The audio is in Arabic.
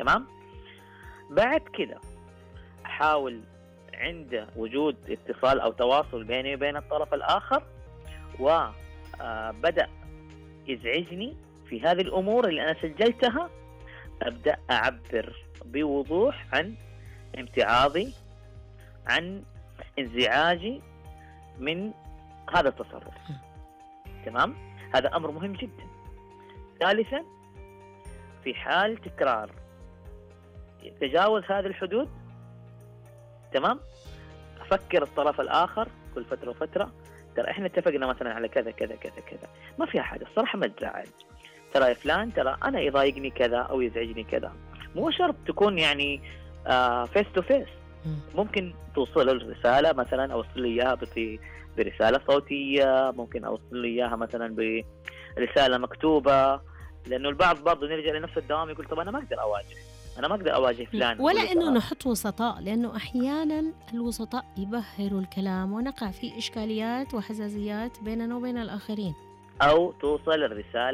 تمام. بعد كده أحاول عند وجود اتصال أو تواصل بيني وبين الطرف الآخر وبدأ يزعجني في هذه الأمور اللي أنا سجلتها، أبدأ أعبر بوضوح عن امتعاضي، عن انزعاجي من هذا التصرف. تمام. هذا أمر مهم جدا. ثالثا، في حال تكرار تجاوز هذه الحدود، تمام، أفكر الطرف الآخر كل فترة وفترة، ترى إحنا اتفقنا مثلا على كذا كذا كذا كذا، ما فيها حاجة الصراحة، ما تزعل، ترى يا فلان ترى أنا يضايقني كذا أو يزعجني كذا. مو شرط تكون يعني فيس تو فيس، ممكن توصل الرسالة مثلا، أوصل لي إياها برسالة صوتية، ممكن أوصل لي إياها مثلا برسالة مكتوبة، لأنه البعض برضه نرجع لنفس الدوام يقول طب أنا ما أقدر أواجه فلان، ولا إنه نحط وسطاء، لأنه أحيانا الوسطاء يبهروا الكلام ونقع في إشكاليات وحزازيات بيننا وبين الآخرين. أو توصل الرسالة